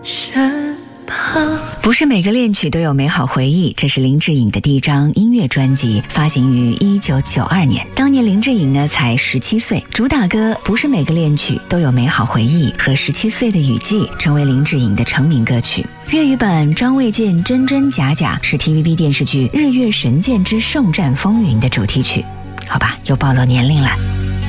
身旁。不是每个恋曲都有美好回忆，这是林志颖的第一张音乐专辑，发行于1992年。当年林志颖呢才17岁，主打歌《不是每个恋曲都有美好回忆》和17岁的雨季成为林志颖的成名歌曲。粤语版张卫健真真假假是 TVB 电视剧《日月神剑之圣战风云》的主题曲。好吧，又暴露年龄了。